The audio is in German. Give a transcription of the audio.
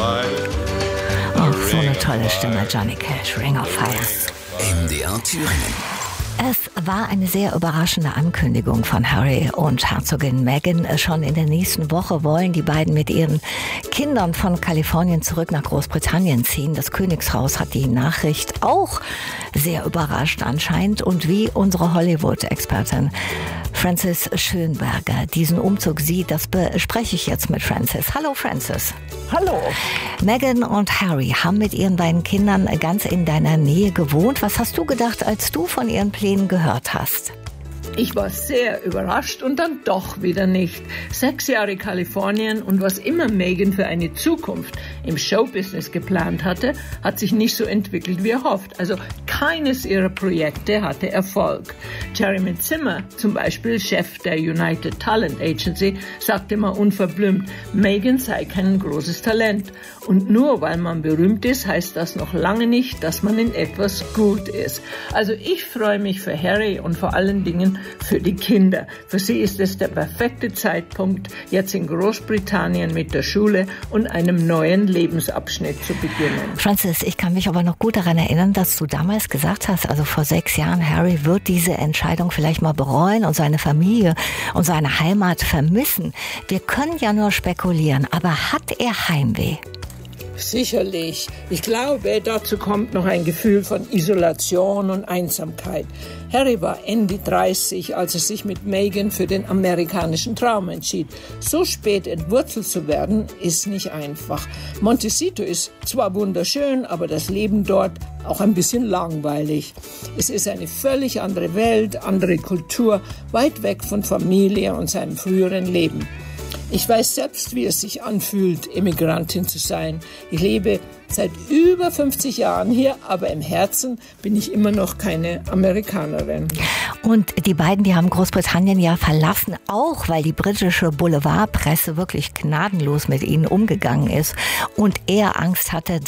Oh, so eine tolle Stimme, Johnny Cash, Ring of Fire. MDR Thüringen. Es war eine sehr überraschende Ankündigung von Harry und Herzogin Meghan. Schon in der nächsten Woche wollen die beiden mit ihren Kindern von Kalifornien zurück nach Großbritannien ziehen. Das Königshaus hat die Nachricht auch sehr überrascht anscheinend. Und wie unsere Hollywood-Expertin Frances Schönberger diesen Umzug sieht, das bespreche ich jetzt mit Frances. Hallo Frances. Hallo. Meghan und Harry haben mit ihren beiden Kindern ganz in deiner Nähe gewohnt. Was hast du gedacht, als du von ihren Plänen gehört hast? Ich war sehr überrascht und dann doch wieder nicht. 6 Jahre Kalifornien und was immer Meghan für eine Zukunft im Showbusiness geplant hatte, hat sich nicht so entwickelt wie erhofft. Also keines ihrer Projekte hatte Erfolg. Jeremy Zimmer, zum Beispiel Chef der United Talent Agency, sagte mal unverblümt, Meghan sei kein großes Talent. Und nur weil man berühmt ist, heißt das noch lange nicht, dass man in etwas gut ist. Also ich freue mich für Harry und vor allen Dingen für die Kinder. Für sie ist es der perfekte Zeitpunkt, jetzt in Großbritannien mit der Schule und einem neuen Lebensabschnitt zu beginnen. Frances, ich kann mich aber noch gut daran erinnern, dass du damals gesagt hast, also vor 6 Jahren, Harry wird diese Entscheidung vielleicht mal bereuen und seine Familie und seine Heimat vermissen. Wir können ja nur spekulieren, aber hat er Heimweh? Sicherlich. Ich glaube, dazu kommt noch ein Gefühl von Isolation und Einsamkeit. Harry war Ende 30, als er sich mit Meghan für den amerikanischen Traum entschied. So spät entwurzelt zu werden, ist nicht einfach. Montecito ist zwar wunderschön, aber das Leben dort auch ein bisschen langweilig. Es ist eine völlig andere Welt, andere Kultur, weit weg von Familie und seinem früheren Leben. Ich weiß selbst, wie es sich anfühlt, Immigrantin zu sein. Ich lebe seit über 50 Jahren hier, aber im Herzen bin ich immer noch keine Amerikanerin. Und die beiden, die haben Großbritannien ja verlassen, auch weil die britische Boulevardpresse wirklich gnadenlos mit ihnen umgegangen ist und er Angst hatte,